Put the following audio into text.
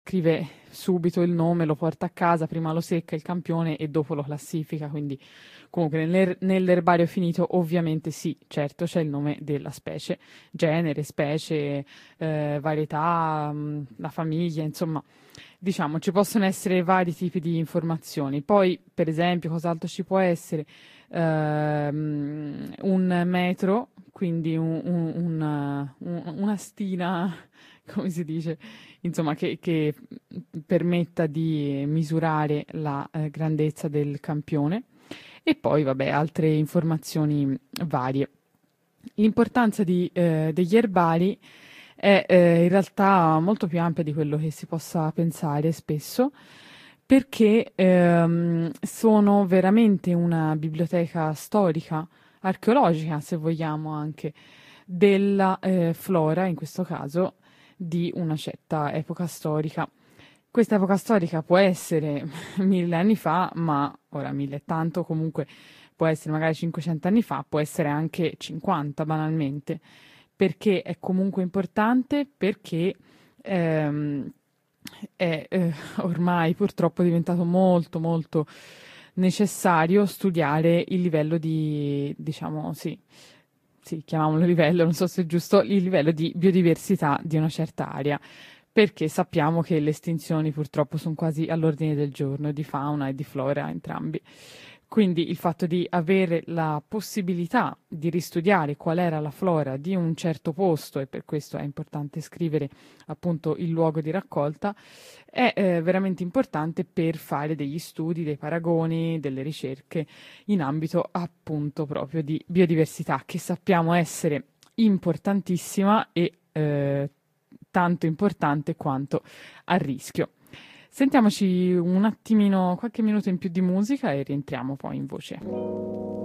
scrive subito il nome, lo porta a casa, prima lo secca il campione e dopo lo classifica, quindi comunque nell'erbario finito ovviamente sì, certo c'è il nome della specie, genere, specie, varietà, la famiglia, insomma, diciamo ci possono essere vari tipi di informazioni. Poi, per esempio, cos'altro ci può essere? Un metro, quindi una stina, come si dice? Insomma, che permetta di misurare la grandezza del campione e poi, vabbè, altre informazioni varie. L'importanza degli erbari è in realtà molto più ampia di quello che si possa pensare spesso, perché sono veramente una biblioteca storica, archeologica, se vogliamo anche, della flora, in questo caso, di una certa epoca storica. Questa epoca storica può essere 1000 anni fa, ma ora 1000 è tanto, comunque può essere magari 500 anni fa, può essere anche 50 banalmente, perché è comunque importante, perché ehm, è ormai purtroppo diventato molto molto necessario studiare il livello di, diciamo, sì, chiamiamolo livello, non so se è giusto, il livello di biodiversità di una certa area, perché sappiamo che le estinzioni purtroppo sono quasi all'ordine del giorno, di fauna e di flora entrambi. Quindi il fatto di avere la possibilità di ristudiare qual era la flora di un certo posto, e per questo è importante scrivere appunto il luogo di raccolta, è veramente importante per fare degli studi, dei paragoni, delle ricerche in ambito appunto proprio di biodiversità, che sappiamo essere importantissima e tanto importante quanto a rischio. Sentiamoci un attimino, qualche minuto in più di musica e rientriamo poi in voce.